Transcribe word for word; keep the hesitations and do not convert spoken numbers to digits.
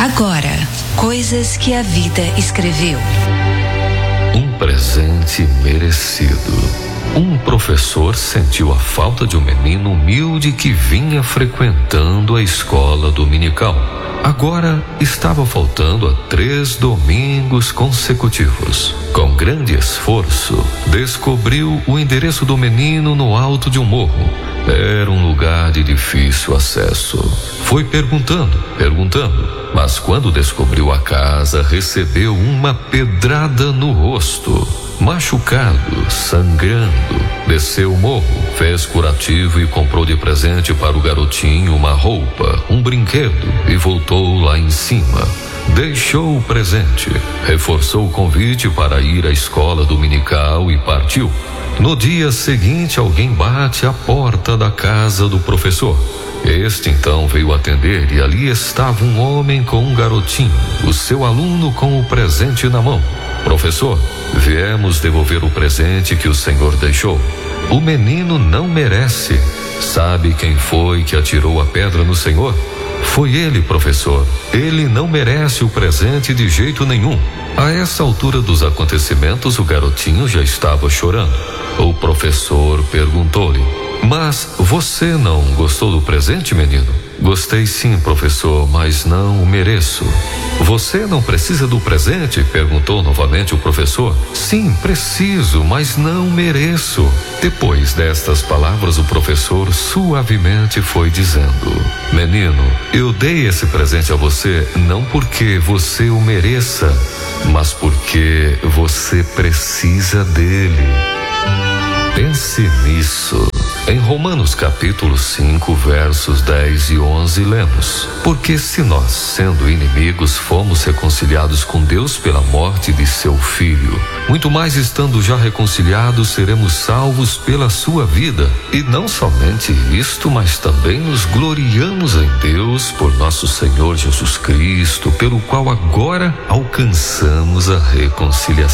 Agora, coisas que a vida escreveu. Um presente merecido. Um professor sentiu a falta de um menino humilde que vinha frequentando a escola dominical. Agora estava faltando a três domingos consecutivos. Com grande esforço, descobriu o endereço do menino no alto de um morro. Era um lugar de difícil acesso. Foi perguntando, perguntando, mas quando descobriu a casa, recebeu uma pedrada no rosto. Machucado, sangrando, desceu o morro, fez curativo e comprou de presente para o garotinho uma roupa, um brinquedo e voltou lá em cima. Deixou o presente, reforçou o convite para ir à escola dominical e partiu. No dia seguinte, alguém bate à porta da casa do professor. Este então veio atender e ali estava um homem com um garotinho, o seu aluno com o presente na mão. Professor, viemos devolver o presente que o senhor deixou. O menino não merece. Sabe quem foi que atirou a pedra no senhor? Foi ele, professor. Ele não merece o presente de jeito nenhum. A essa altura dos acontecimentos, o garotinho já estava chorando. O professor perguntou-lhe: mas você não gostou do presente, menino? Gostei sim, professor, mas não o mereço. Você não precisa do presente? Perguntou novamente o professor. Sim, preciso, mas não mereço. Depois destas palavras, o professor suavemente foi dizendo: menino, eu dei esse presente a você não porque você o mereça, mas porque você precisa dele. Pense nisso. Em Romanos capítulo cinco, versos dez e onze, lemos: porque se nós, sendo inimigos, fomos reconciliados com Deus pela morte de seu Filho, muito mais estando já reconciliados, seremos salvos pela sua vida. E não somente isto, mas também nos gloriamos em Deus por nosso Senhor Jesus Cristo, pelo qual agora alcançamos a reconciliação.